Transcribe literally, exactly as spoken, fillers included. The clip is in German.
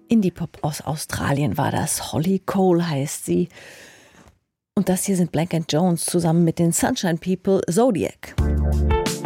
Indie-Pop aus Australien war das. Holly Cole heißt sie. Und das hier sind Blank and Jones zusammen mit den Sunshine People, Zodiac.